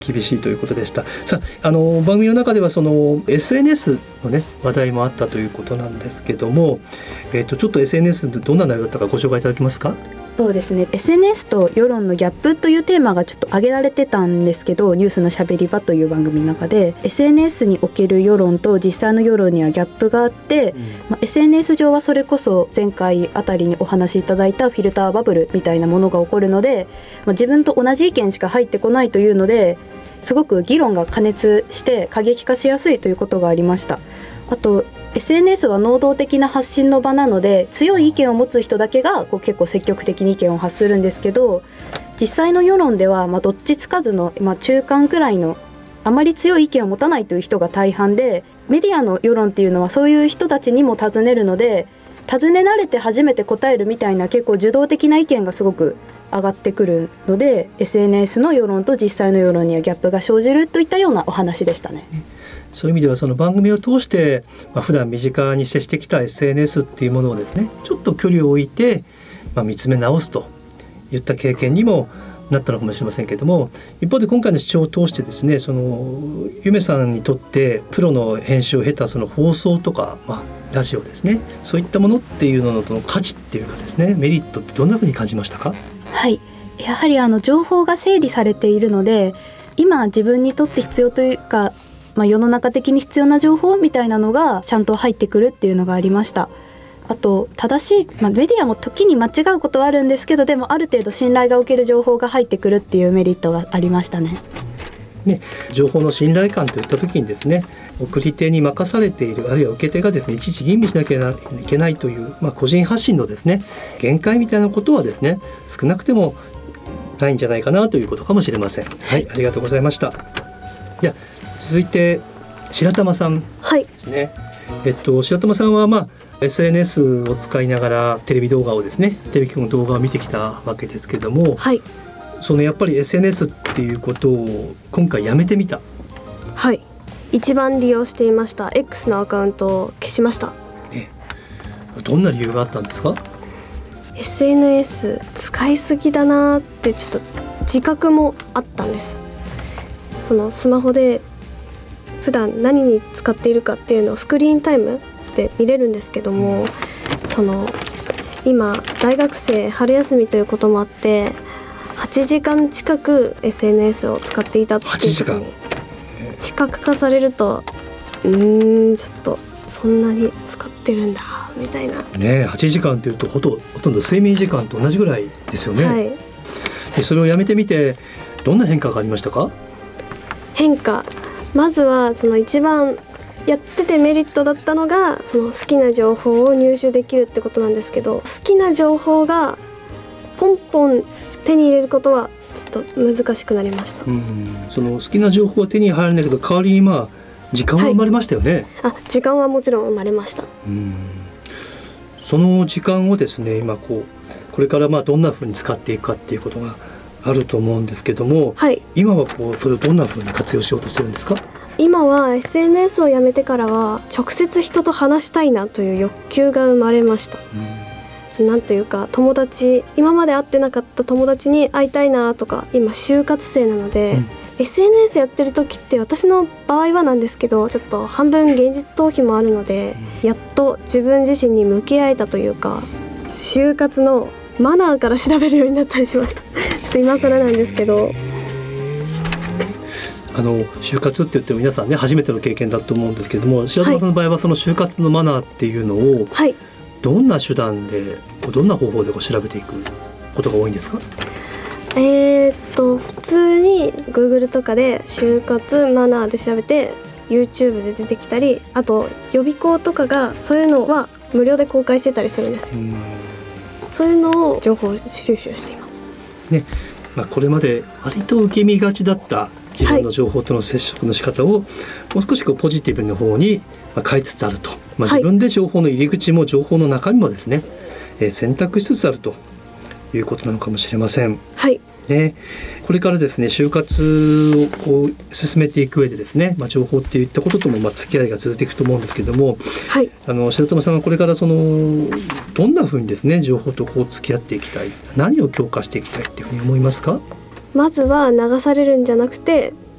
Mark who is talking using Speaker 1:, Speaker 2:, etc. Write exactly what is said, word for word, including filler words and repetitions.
Speaker 1: 厳しいということでした。さあ、あの番組の中ではその エスエヌエス のね話題もあったということなんですけども、えー、とちょっと エスエヌエス でどんな内容だったかご紹介いただけますか？
Speaker 2: そうですね、 エスエヌエス と世論のギャップというテーマがちょっと挙げられてたんですけど、ニュースのしゃべり場という番組の中で エスエヌエス における世論と実際の世論にはギャップがあって、うんまあ、エスエヌエス 上はそれこそ前回あたりにお話しいただいたフィルターバブルみたいなものが起こるので、まあ、自分と同じ意見しか入ってこないというのですごく議論が過熱して過激化しやすいということがありました。あと エスエヌエス は能動的な発信の場なので、強い意見を持つ人だけがこう結構積極的に意見を発するんですけど、実際の世論ではまあどっちつかずの、まあ、中間くらいのあまり強い意見を持たないという人が大半で、メディアの世論っていうのはそういう人たちにも尋ねるので、尋ねられて初めて答えるみたいな結構受動的な意見がすごく上がってくるので、 エスエヌエス の世論と実際の世論にはギャップが生じるといったようなお話でしたね。
Speaker 1: そういう意味ではその番組を通して、まあ、普段身近に接してきた エスエヌエス っていうものをですね、ちょっと距離を置いて、まあ、見つめ直すといった経験にもなったのかもしれませんけれども、一方で今回の視聴を通してですね、そのゆめさんにとってプロの編集を経たその放送とか、まあ、ラジオですね、そういったものっていうのの価値っていうかですね、メリットってどんなふうに感じましたか？
Speaker 2: はい、やはりあの情報が整理されているので、今自分にとって必要というか、まあ、世の中的に必要な情報みたいなのがちゃんと入ってくるっていうのがありました。あと正しい、まあ、メディアも時に間違うことはあるんですけど、でもある程度信頼がおける情報が入ってくるっていうメリットがありましたね。
Speaker 1: ね、情報の信頼感といった時にですね、送り手に任されている、あるいは受け手がですね、いちいち吟味しなきゃいけないという、まあ、個人発信のですね限界みたいなことはですね、少なくてもないんじゃないかなということかもしれません。はい、ありがとうございました。では続いて白玉さんですね。はい、えっと、白玉さんは、まあ、エスエヌエス を使いながらテレビ動画をですね、テレビ局の動画を見てきたわけですけども、
Speaker 3: はい、
Speaker 1: そのやっぱり エスエヌエス っていうことを今回やめてみた。
Speaker 3: はい、一番利用していました X のアカウントを消しました。
Speaker 1: ね、どんな理由があったんですか？
Speaker 3: エスエヌエス 使いすぎだなってちょっと自覚もあったんです。そのスマホで普段何に使っているかっていうのをスクリーンタイムで見れるんですけども、その今大学生春休みということもあってはちじかん近く エスエヌエス を使っていたっていうことに視覚化されると、うーんちょっとそんなに使ってるんだみたいな
Speaker 1: ね。はちじかんというとほと、ほとんど睡眠時間と同じぐらいですよね。
Speaker 3: はい、
Speaker 1: でそれをやめてみてどんな変化がありましたか？
Speaker 3: 変化、まずはその一番やっててメリットだったのが、その好きな情報を入手できるってことなんですけど、好きな情報がポンポン手に入れることはちょっと難しくなりました。
Speaker 1: うん、その好きな情報は手に入るんだけど、代わりにまあ時間は生まれましたよね。
Speaker 3: はい、あ、時間はもちろん生まれました。
Speaker 1: うん、その時間をですね、今こうこれからまあどんな風に使っていくかっていうことがあると思うんですけども、
Speaker 3: はい、
Speaker 1: 今はこうそれをどんな風に活用しようとしてるんですか？
Speaker 3: 今は エスエヌエス をやめてからは直接人と話したいなという欲求が生まれました。うん、なんというか友達、今まで会ってなかった友達に会いたいなとか、今就活生なので、うん、エスエヌエス やってる時って私の場合はなんですけど、ちょっと半分現実逃避もあるので、うん、やっと自分自身に向き合えたというか、就活のマナーから調べるようになったりしました。ちょっと今更なんですけど、
Speaker 1: あの就活って言っても皆さんね初めての経験だと思うんですけども、白玉さんの場合はその就活のマナーっていうのを、はい、どんな手段でどんな方法でこう調べていくことが多いんですか？
Speaker 3: えー、っと普通に Google とかで就活マナーで調べて YouTube で出てきたり、あと予備校とかがそういうのは無料で公開してたりするんですよ。うん、そういうのを情報収集しています。ね、
Speaker 1: まあ、これまで割と受け身がちだった自分の情報との接触の仕方を、はい、もう少しこうポジティブの方に変えつつあると、まあ、自分で情報の入り口も情報の中身もですね、えー、選択しつつあるということなのかもしれません。
Speaker 3: はい、
Speaker 1: ね、これからですね就活をこう進めていく上でですね、まあ、情報っていったことともまあ付き合いが続いていくと思うんですけども、はい、あの白玉さんはこれからそのどんなふうにですね情報とこう付き合っていきたい、何を強化していきたいっていうふうに思いますか？
Speaker 3: まずは流されるんじゃなくて